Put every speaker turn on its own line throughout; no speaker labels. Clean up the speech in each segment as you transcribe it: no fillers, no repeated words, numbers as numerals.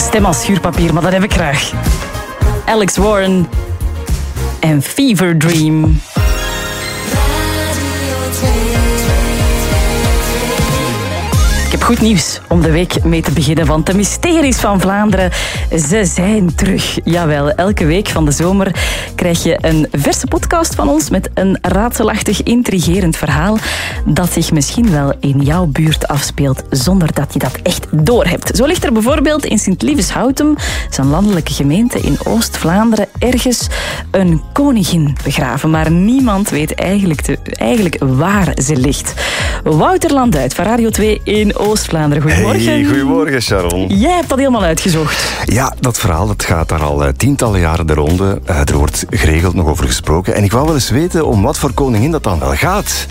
stem als schuurpapier, maar dat heb ik graag. Alex Warren en Fever Dream. Ik heb goed nieuws om de week mee te beginnen, want de mysteries van Vlaanderen, ze zijn terug. Jawel, elke week van de zomer krijg je een verse podcast van ons met een raadselachtig, intrigerend verhaal dat zich misschien wel in jouw buurt afspeelt, zonder dat je dat echt doorhebt. Zo ligt er bijvoorbeeld in Sint-Lievens-Houtem, zijn landelijke gemeente in Oost-Vlaanderen, ergens een koningin begraven, maar niemand weet eigenlijk waar ze ligt. Wouter Landuit van Radio 2 in Oost-Vlaanderen. Goedemorgen.
Hey, goedemorgen, Sharon.
Jij hebt dat helemaal uitgezocht.
Ja, dat verhaal dat gaat daar al tientallen jaren de ronde. Er wordt geregeld nog over gesproken. En ik wou wel eens weten om wat voor koningin dat dan wel gaat.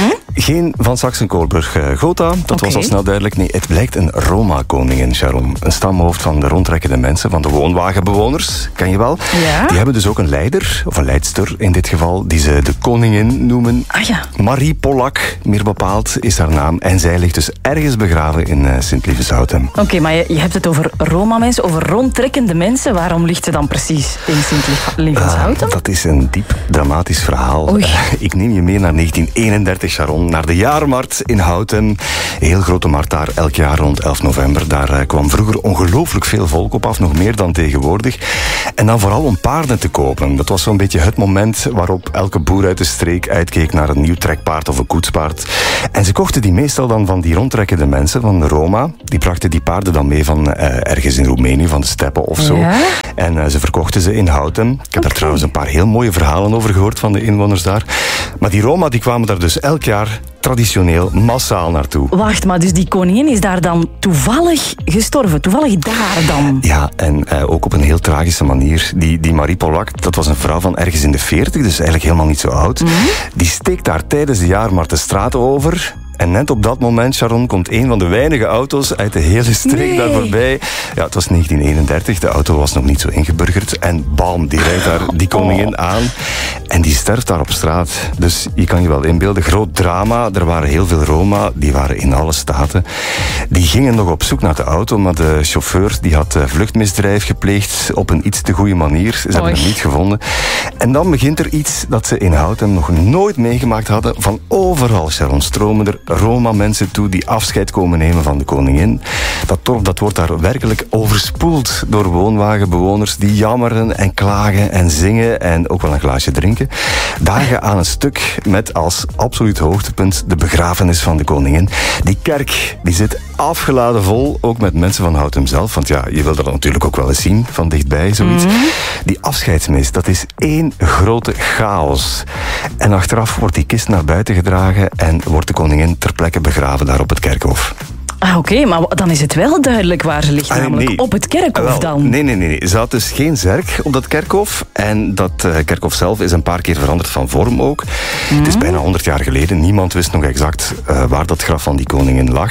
Geen van Saxe-Coburg-Gotha, dat was al snel duidelijk. Nee, het blijkt een Roma-koningin, Sharon. Een stamhoofd van de rondtrekkende mensen, van de woonwagenbewoners, ken je wel.
Ja?
Die hebben dus ook een leider, of een leidster in dit geval, die ze de koningin noemen.
Ah ja.
Marie Polak, meer bepaald, is haar naam. En zij ligt dus ergens begraven in Sint-Lievens-Houtem.
Oké, maar je hebt het over Roma-mensen, over rondtrekkende mensen. Waarom ligt ze dan precies in Sint-Lievens-Houtem?
Dat is een diep dramatisch verhaal. Ik neem je mee naar 1931, Sharon. Naar de jaarmarkt in Houtem. Een heel grote markt daar, elk jaar rond 11 november. Daar kwam vroeger ongelooflijk veel volk op af, nog meer dan tegenwoordig. En dan vooral om paarden te kopen. Dat was zo'n beetje het moment waarop elke boer uit de streek uitkeek naar een nieuw trekpaard of een koetspaard. En ze kochten die meestal dan van die rondtrekkende mensen, van de Roma. Die brachten die paarden dan mee van ergens in Roemenië, van de steppen of zo.
Ja?
En ze verkochten ze in Houtem. Ik heb daar trouwens een paar heel mooie verhalen over gehoord van de inwoners daar. Maar die Roma die kwamen daar dus elk jaar traditioneel massaal naartoe.
Wacht, maar dus die koningin is daar dan toevallig gestorven? Toevallig daar dan?
Ja, en ook op een heel tragische manier. Die Marie Polak, dat was een vrouw van ergens in de 40, dus eigenlijk helemaal niet zo oud. Die steekt daar tijdens de jaarmarkt de straat over. En net op dat moment, Sharon, komt een van de weinige auto's uit de hele streek daar voorbij. Ja, het was 1931, de auto was nog niet zo ingeburgerd. En bam, die rijdt daar die koningin aan. En die sterft daar op straat. Dus je kan je wel inbeelden, groot drama. Er waren heel veel Roma, die waren in alle staten. Die gingen nog op zoek naar de auto, maar de chauffeur die had vluchtmisdrijf gepleegd op een iets te goede manier. Ze hebben hem niet gevonden. En dan begint er iets dat ze in Houtem nog nooit meegemaakt hadden. Van overal, Sharon, stromen er Roma-mensen toe die afscheid komen nemen van de koningin. Dat dorp dat wordt daar werkelijk overspoeld door woonwagenbewoners die jammeren en klagen en zingen en ook wel een glaasje drinken. Dagen aan een stuk met als absoluut hoogtepunt de begrafenis van de koningin. Die kerk die zit afgeladen vol, ook met mensen van Houtem zelf. Want ja, je wil dat natuurlijk ook wel eens zien, van dichtbij, zoiets. Die afscheidsmis, dat is één grote chaos. En achteraf wordt die kist naar buiten gedragen en wordt de koningin ter plekke begraven daar op het kerkhof.
Oké, maar dan is het wel duidelijk waar ze ligt, namelijk
nee.
op het kerkhof dan.
Nee. Ze had dus geen zerk op dat kerkhof. En dat kerkhof zelf is een paar keer veranderd van vorm ook. Het is bijna 100 jaar geleden. Niemand wist nog exact waar dat graf van die koningin lag.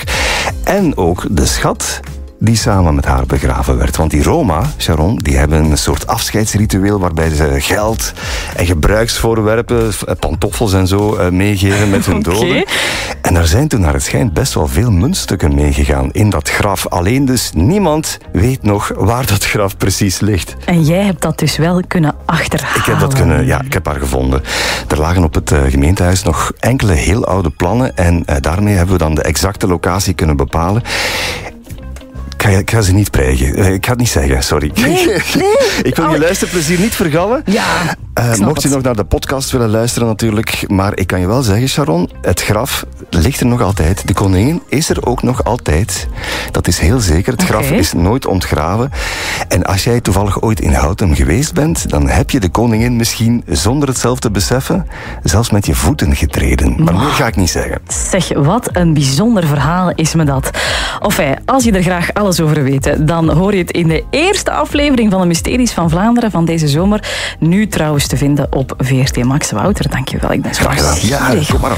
En ook de schat die samen met haar begraven werd. Want die Roma, Sharon, die hebben een soort afscheidsritueel waarbij ze geld en gebruiksvoorwerpen, pantoffels en zo meegeven met hun doden. En er zijn toen naar het schijnt best wel veel muntstukken meegegaan in dat graf. Alleen dus niemand weet nog waar dat graf precies ligt.
En jij hebt dat dus wel kunnen achterhalen.
Ik heb haar gevonden. Er lagen op het gemeentehuis nog enkele heel oude plannen en daarmee hebben we dan de exacte locatie kunnen bepalen. Ik ga ze niet prijgen. Ik ga het niet zeggen, sorry.
Nee.
Ik wil je luisterplezier niet vergallen.
Ja,
mocht je nog naar de podcast willen luisteren natuurlijk. Maar ik kan je wel zeggen, Sharon, het graf ligt er nog altijd. De koningin is er ook nog altijd. Dat is heel zeker. Het graf is nooit ontgraven. En als jij toevallig ooit in Houtem geweest bent, dan heb je de koningin misschien zonder het zelf te beseffen zelfs met je voeten getreden. Maar meer ga ik niet zeggen.
Zeg, wat een bijzonder verhaal is me dat. Enfin, als je er graag alles over weet, dan hoor je het in de eerste aflevering van de Mysteries van Vlaanderen van deze zomer. Nu trouwens te vinden op VRT Max. Wouter, dankjewel. Ik ben zo
graag gedaan. Ja, kom maar op.